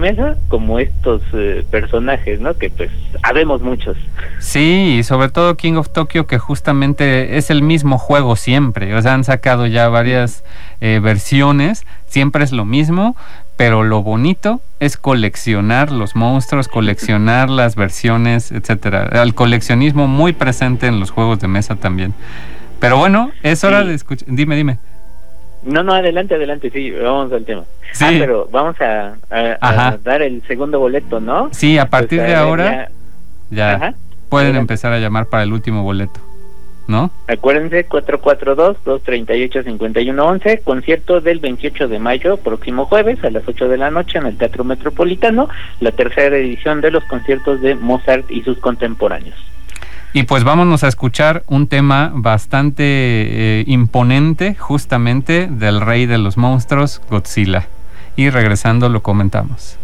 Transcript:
mesa como estos personajes, ¿no? Que pues habemos muchos. Sí, y sobre todo King of Tokyo, que justamente es el mismo juego siempre. O sea, han sacado ya varias versiones, siempre es lo mismo, pero lo bonito es coleccionar los monstruos, coleccionar las versiones, etcétera. El coleccionismo muy presente en los juegos de mesa también. Pero bueno, es hora de escuchar. Dime. No, adelante, sí, vamos al tema. Sí. Pero vamos a dar el segundo boleto, ¿no? Sí, a partir de ahora ya pueden adelante. empezar a llamar para el último boleto, ¿no? Acuérdense, 442-238-5111, concierto del 28 de mayo, próximo jueves, a las 8 de la noche, en el Teatro Metropolitano, la tercera edición de los conciertos de Mozart y sus contemporáneos. Y pues vámonos a escuchar un tema bastante imponente, justamente del rey de los monstruos, Godzilla. Y regresando lo comentamos.